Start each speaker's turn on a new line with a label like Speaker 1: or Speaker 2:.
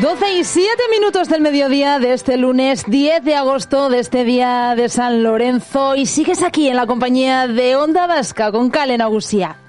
Speaker 1: 12:07 del mediodía de este lunes 10 de agosto, de este día de San Lorenzo, y sigues aquí en la compañía de Onda Vasca con Kale Nagusia.